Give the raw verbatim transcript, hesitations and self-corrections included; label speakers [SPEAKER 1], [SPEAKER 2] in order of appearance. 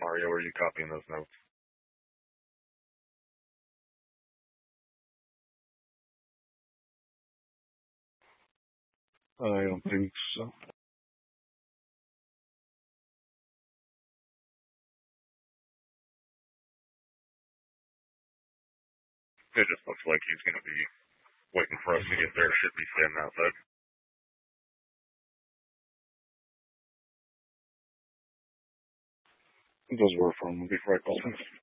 [SPEAKER 1] Mario, or are you copying those notes? I don't think so. It just looks like he's going to be waiting for us to get there. Should be standing outside. It does work for him. We'll be right back.